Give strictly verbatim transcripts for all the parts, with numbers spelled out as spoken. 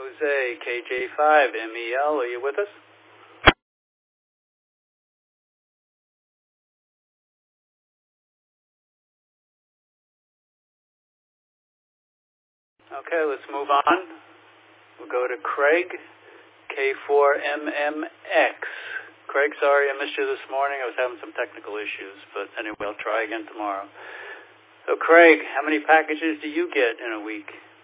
Jose, K J five M E L, are you with us? Okay, let's move on. We'll go to Craig, K four M M X. Craig, sorry I missed you this morning. I was having some technical issues, but anyway, I'll try again tomorrow. So, Craig, how many packages do you get in a week?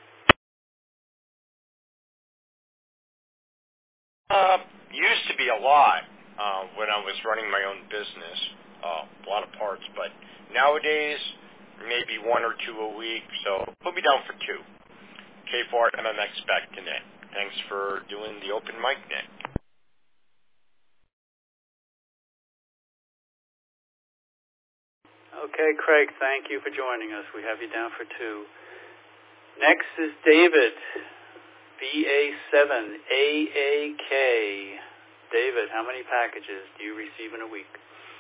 Uh, used to be a lot uh, when I was running my own business, uh, a lot of parts, but nowadays maybe one or two a week, so put me down for two. K four M M X back to Nick. Thanks for doing the open mic, Nick. Okay, Craig, thank you for joining us. We have you down for two. Next is David, B A seven A A K. David, how many packages do you receive in a week?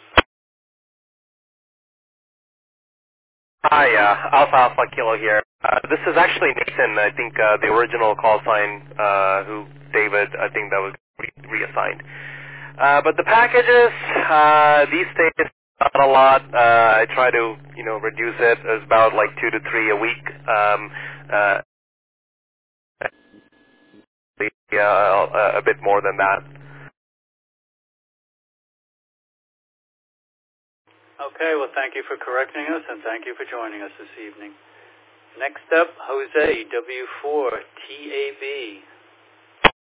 Hi, uh, Alpha Alpha Kilo here. Uh, this is actually Nathan, I think uh, the original call sign, uh, who David, I think that was re- reassigned. Uh, but the packages, uh, these days, not a lot. Uh, I try to, you know, reduce it. It's about like two to three a week. Um, uh, uh, a bit more than that. Okay, well, thank you for correcting us, and thank you for joining us this evening. Next up, Jose, W four T A B.